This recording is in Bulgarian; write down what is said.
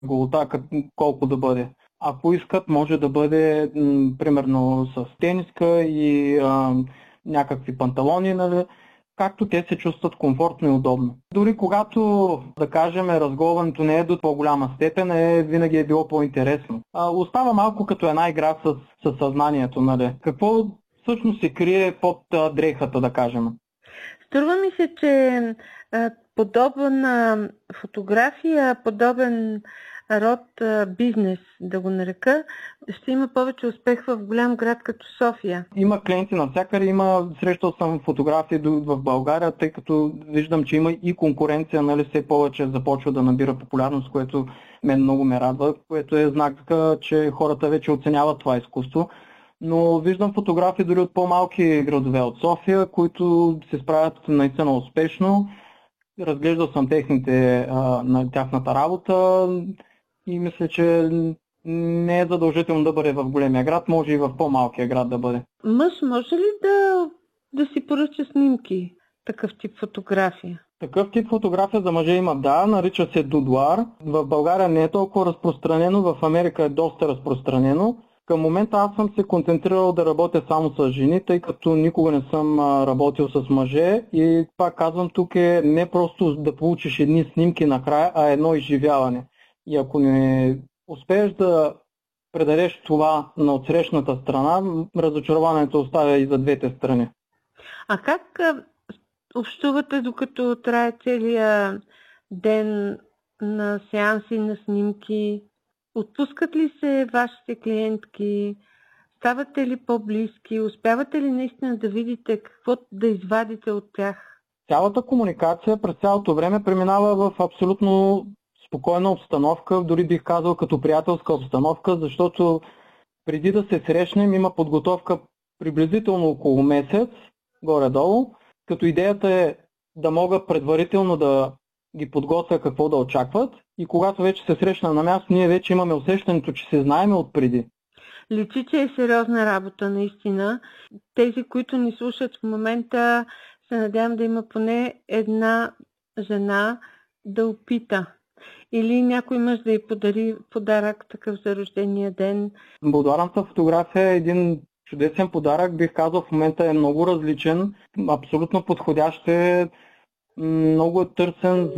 голота, колко да бъде. Ако искат, може да бъде примерно с тениска и някакви панталони, нали, както те се чувстват комфортно и удобно. Дори когато, да кажем, разголването не е до по-голяма степен, винаги е било по-интересно. Остава малко като една игра с съзнанието, нали. Какво всъщност се крие под дрехата, да кажем. Струва ми се, че подобна фотография, подобен род бизнес, да го нарека, ще има повече успех в голям град като София. Има клиенти навсякъде, срещал съм фотографии в България, тъй като виждам, че има и конкуренция, нали, все повече започва да набира популярност, което мен много ме радва, което е знак, че хората вече оценяват това изкуство. Но виждам фотографии дори от по-малки градове от София, които се справят наистина успешно. Разглеждал съм на тяхната работа и мисля, че не е задължително да бъде в големия град, може и в по-малкия град да бъде. Мъж може ли да си поръча снимки, такъв тип фотография? Такъв тип фотография за мъже има, да, нарича се дудуар. В България не е толкова разпространено, в Америка е доста разпространено. Към момента аз съм се концентрирал да работя само с жени, тъй като никога не съм работил с мъже и пак казвам, тук е не просто да получиш едни снимки накрая, а едно изживяване. И ако не успееш да предадеш това на отсрещната страна, разочарованието оставя и за двете страни. А как общувате, докато трае целия ден на сеанси, на снимки? Отпускат ли се вашите клиентки? Ставате ли по-близки? Успявате ли наистина да видите какво да извадите от тях? Цялата комуникация през цялото време преминава в абсолютно спокойна обстановка, дори бих казал като приятелска обстановка, защото преди да се срещнем има подготовка приблизително около месец, горе-долу, като идеята е да мога предварително да ги подготвя какво да очакват и когато вече се срещна на място, ние вече имаме усещането, че се знаем отпреди. Личи, че е сериозна работа, наистина. Тези, които ни слушат в момента, се надявам да има поне една жена да опита. Или някой мъж да й подари подарък такъв за рождения ден. Будуарната фотография е един чудесен подарък, бих казал, в момента е много различен, абсолютно подходящ е, много е търсен